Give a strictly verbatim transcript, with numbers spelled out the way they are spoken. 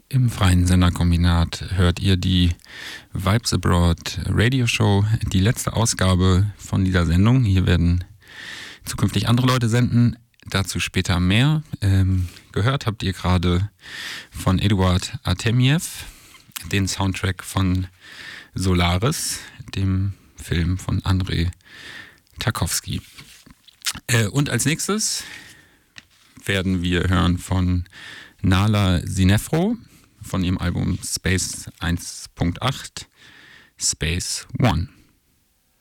Im freien Senderkombinat hört ihr die Vibes Abroad Radio Show, die letzte Ausgabe von dieser Sendung. Hier werden zukünftig andere Leute senden, dazu später mehr. Ähm, gehört habt ihr gerade von Eduard Artemiev den Soundtrack von Solaris, dem Film von Andrei Tarkovsky. Äh, und als nächstes werden wir hören von Nala Sinefro von ihrem Album Space eins Punkt acht, Space One.